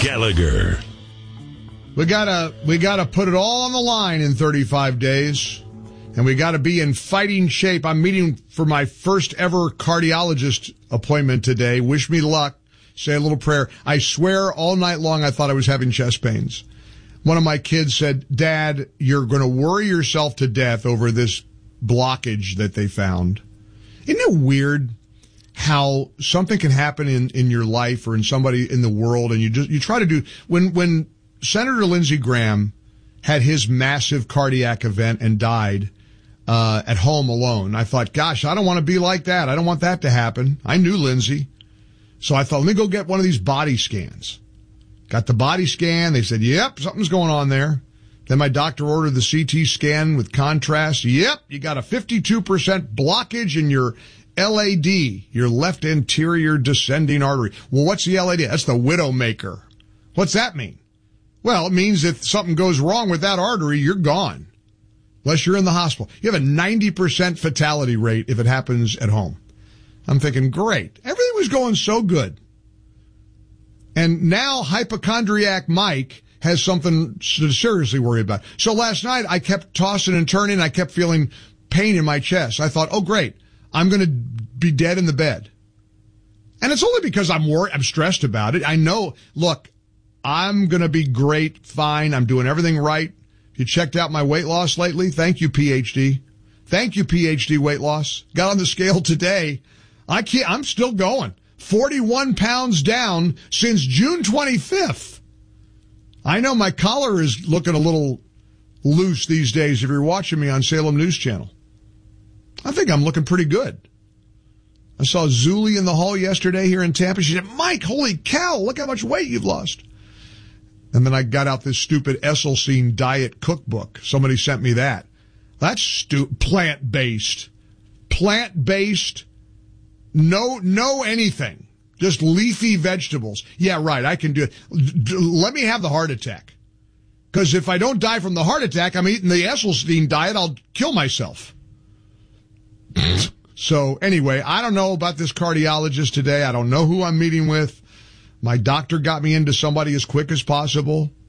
Gallagher. We gotta put it all on the line in 35 days. And we gotta be in fighting shape. I'm meeting for my first ever cardiologist appointment today. Wish me luck. Say a little prayer. I swear all night long I thought I was having chest pains. One of my kids said, Dad, you're gonna worry yourself to death over this blockage that they found. Isn't it weird how something can happen in your life or in somebody in the world, and you try to do when Senator Lindsey Graham had his massive cardiac event and died at home alone, I thought, gosh, I don't want to be like that. I don't want that to happen. I knew Lindsey. So I thought, let me go get one of these body scans. Got the body scan. They said, yep, something's going on there. Then my doctor ordered the CT scan with contrast. Yep, you got a 52% blockage in your LAD, your left anterior descending artery. Well, what's the LAD? That's the widowmaker. What's that mean? Well, it means if something goes wrong with that artery, you're gone. Unless you're in the hospital. You have a 90% fatality rate if it happens at home. I'm thinking, great. Everything was going so good. And now hypochondriac Mike has something to seriously worry about. So last night I kept tossing and turning. I kept feeling pain in my chest. I thought, oh, great. I'm going to be dead in the bed. And it's only because I'm worried. I'm stressed about it. I know, look, I'm going to be great, fine. I'm doing everything right. You checked out my weight loss lately? Thank you, PhD. Thank you, PhD weight loss. Got on the scale today. I'm still going. 41 pounds down since June 25th. I know my collar is looking a little loose these days if you're watching me on Salem News Channel. I think I'm looking pretty good. I saw Zuli in the hall yesterday here in Tampa. She said, Mike, holy cow, look how much weight you've lost. And then I got out this stupid Esselstyn diet cookbook. Somebody sent me that. That's plant-based. Plant-based. No anything. Just leafy vegetables. Yeah, right, I can do it. Let me have the heart attack. Because if I don't die from the heart attack, I'm eating the Esselstyn diet, I'll kill myself. So anyway, I don't know about this cardiologist today. I don't know who I'm meeting with. My doctor got me into somebody as quick as possible.